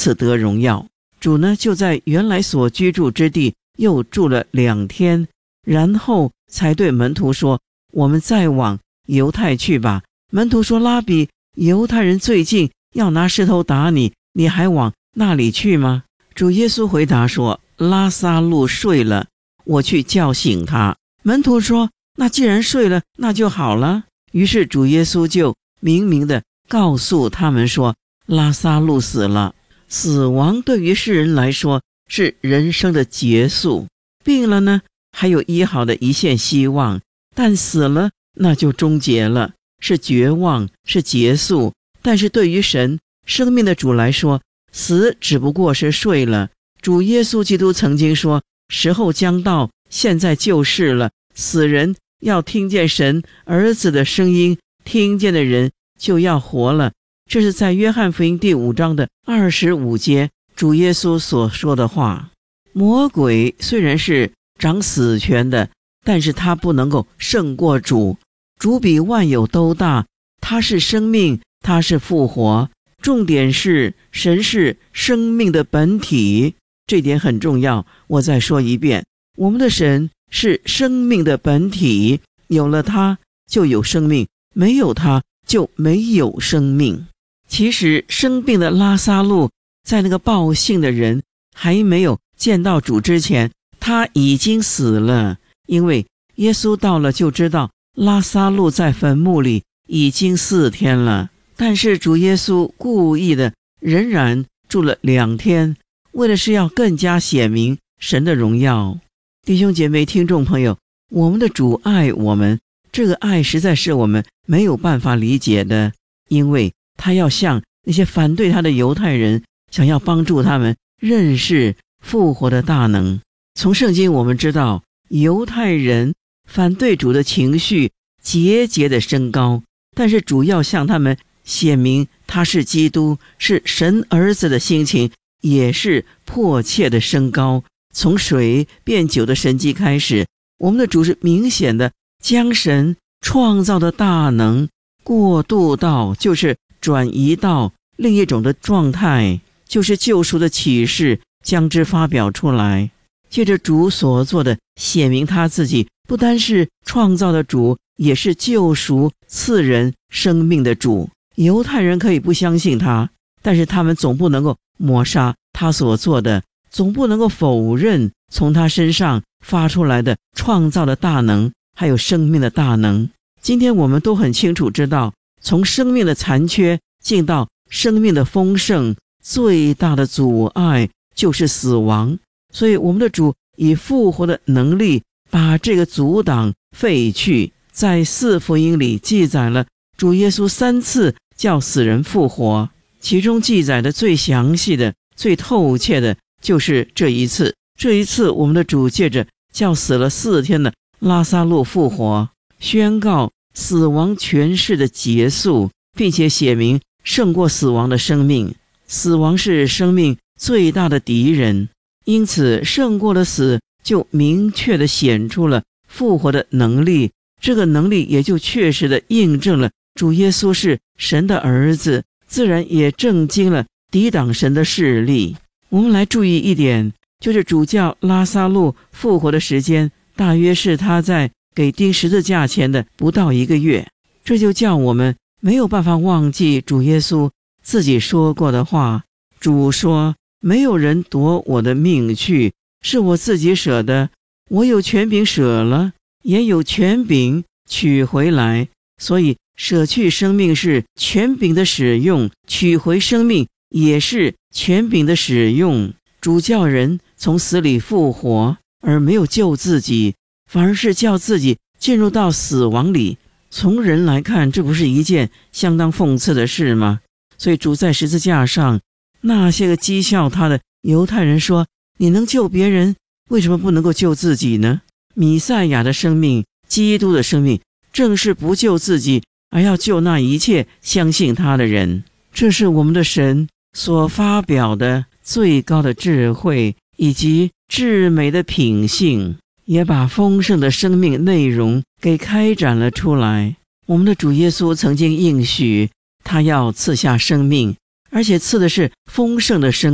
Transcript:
次得荣耀。主呢，就在原来所居住之地又住了2天，然后才对门徒说，我们再往犹太去吧。门徒说，拉比，犹太人最近要拿石头打你，你还往那里去吗？主耶稣回答说，拉撒路睡了，我去叫醒他。门徒说，那既然睡了，那就好了。于是主耶稣就明明的告诉他们说，拉撒路死了。死亡对于世人来说是人生的结束，病了呢，还有医好的一线希望，但死了那就终结了，是绝望，是结束。但是对于神生命的主来说，死只不过是睡了。主耶稣基督曾经说，时候将到，现在就是了，死人要听见神儿子的声音，听见的人就要活了。这是在约翰福音第5章的25节主耶稣所说的话。魔鬼虽然是掌死权的，但是他不能够胜过主。主比万有都大，他是生命，他是复活。重点是神是生命的本体，这点很重要。我再说一遍，我们的神是生命的本体，有了他就有生命，没有他就没有生命。其实生病的拉撒路在那个报信的人还没有见到主之前，他已经死了。因为耶稣到了就知道拉撒路在坟墓里已经4天了，但是主耶稣故意的仍然住了2天，为的是要更加显明神的荣耀。弟兄姐妹听众朋友，我们的主爱我们，这个爱实在是我们没有办法理解的，因为他要向那些反对他的犹太人，想要帮助他们认识复活的大能。从圣经我们知道，犹太人反对主的情绪节节的升高，但是主要向他们显明他是基督，是神儿子的心情也是迫切的升高。从水变酒的神迹开始，我们的主是明显的将神创造的大能过渡到，就是转移到另一种的状态，就是救赎的启示将之发表出来。借着主所做的显明他自己不单是创造的主，也是救赎赐人生命的主。犹太人可以不相信他，但是他们总不能够抹杀他所做的，总不能够否认从他身上发出来的创造的大能，还有生命的大能。今天我们都很清楚知道，从生命的残缺进到生命的丰盛，最大的阻碍就是死亡。所以我们的主以复活的能力把这个阻挡废去。在4福音里记载了主耶稣3次叫死人复活，其中记载的最详细的最透彻的就是这一次。这一次我们的主借着叫死了4天的拉撒路复活，宣告死亡权势的结束，并且写明胜过死亡的生命。死亡是生命最大的敌人，因此胜过了死，就明确地显出了复活的能力。这个能力也就确实地印证了主耶稣是神的儿子，自然也震惊了抵挡神的势力。我们来注意一点，就是主叫拉撒路复活的时间大约是他在给钉十字架前的不到1个月。这就叫我们没有办法忘记主耶稣自己说过的话。主说，没有人夺我的命去，是我自己舍的，我有权柄舍了，也有权柄取回来。所以舍去生命是权柄的使用，取回生命也是权柄的使用。主叫人从死里复活，而没有救自己，反而是叫自己进入到死亡里。从人来看，这不是一件相当讽刺的事吗？所以主在十字架上，那些个讥笑他的犹太人说，你能救别人，为什么不能够救自己呢？弥赛亚的生命，基督的生命，正是不救自己，而要救那一切相信他的人。这是我们的神所发表的最高的智慧以及至美的品性，也把丰盛的生命内容给开展了出来。我们的主耶稣曾经应许，他要赐下生命，而且赐的是丰盛的生